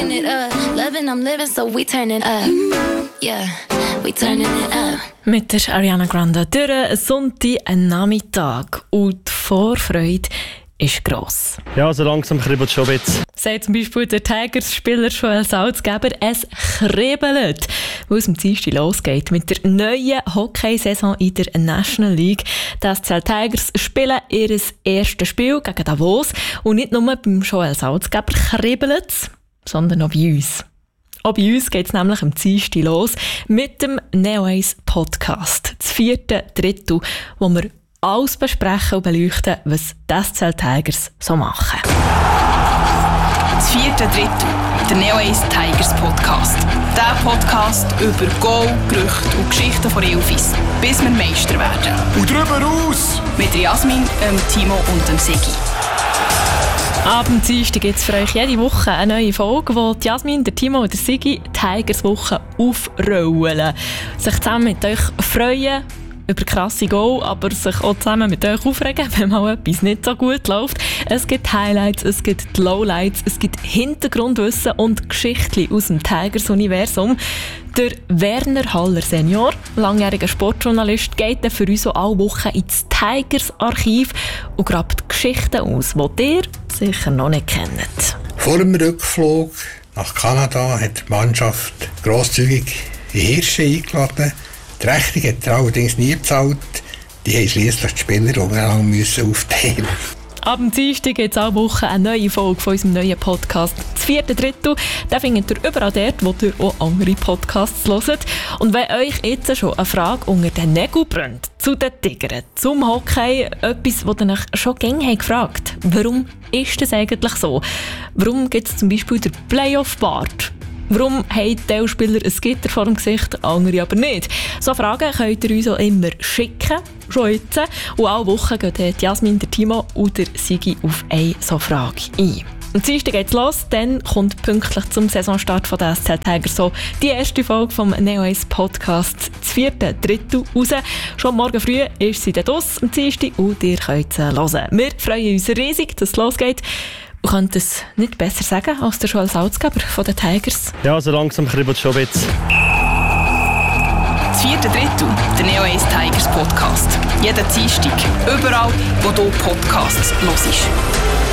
turn it up. Loving, I'm living, so we turn it up. Yeah, we turning it up. Mit der Ariana Grande durch einen Sonntagnachmittag. Und die Vorfreude ist gross. Ja, so langsam kribbelt es schon ein bisschen. Sagt zum Beispiel der Tigers-Spieler Joel Salzgeber, es kribbelt, weil es am Dienstag losgeht mit der neuen Hockeysaison in der National League. Die SCL Tigers spielen ihr erstes Spiel gegen Davos. Und nicht nur beim Joel Salzgeber kribbelt es, sondern auch bei uns. Auch bei uns geht es nämlich am Dienstag los mit dem Neo Ace Podcast. Das 4. Drittel, wo wir alles besprechen und beleuchten, was die SCL Tigers so machen. Das 4. Drittel, der Neo Ace Tigers Podcast. Der Podcast über Goal, Gerüchte und Geschichten von Ilfis, bis wir Meister werden. Und drüber raus! Mit Jasmin, Timo und dem Sigi. Ab dem Dienstag gibt es für euch jede Woche eine neue Folge, wo die Jasmin, der Timo und der Sigi die Tigers-Woche aufrollen. Sich zusammen mit euch freuen über krasse Goal, aber sich auch zusammen mit euch aufregen, wenn mal etwas nicht so gut läuft. Es gibt Highlights, es gibt Lowlights, es gibt Hintergrundwissen und Geschichten aus dem Tigers-Universum. Der Werner Haller Senior, langjähriger Sportjournalist, geht für uns so alle Wochen ins Tigers-Archiv und grabt Geschichten aus, die ihr sicher noch nicht kennt. Vor dem Rückflug nach Kanada hat die Mannschaft grosszügig die Hirsche eingeladen. Die Rechnung hat er allerdings nie bezahlt. Die haben schliesslich die Spieler untereinander aufteilen. Ab dem Dienstag gibt es alle Wochen eine neue Folge von unserem neuen Podcast. Das 4. Drittel, den findet ihr überall dort, wo ihr auch andere Podcasts hört. Und wenn euch jetzt schon eine Frage unter den Nägeln brennt, zu den Tigern, zum Hockey, etwas, das ihr euch schon gängig gefragt habt, warum ist das eigentlich so? Warum gibt es zum Beispiel den Playoff-Bart? Warum haben die Spieler ein Gitter vor dem Gesicht, andere aber nicht? So Fragen könnt ihr uns auch immer schicken, schon jetzt. Und alle Wochen gehen Jasmin, der Timo und der Sigi auf eine so Frage ein. Am Dienstag geht's los, dann kommt pünktlich zum Saisonstart von der SCL Tigers so die erste Folge vom Neo Ace Podcast, das 4. Drittel raus. Schon morgen früh ist sie dann draus, am Dienstag, und ihr könnt sie hören. Wir freuen uns riesig, dass es losgeht. Du könntest es nicht besser sagen als der Joel Salzgeber von den Tigers. Ja, so langsam kribbelt es schon ein bisschen. Das 4. Drittel, der Neo Ace Tigers Podcast. Jeden Dienstag, überall, wo du Podcasts hörst.